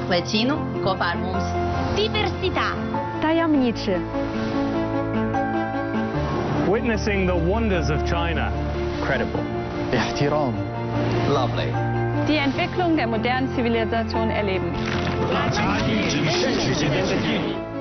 Plecinu kopā ar mums. Diversità. Tajemniczy. Witnessing the wonders of China. Credible. احترام. Lovely. Die Entwicklung der modernen Zivilisation erleben.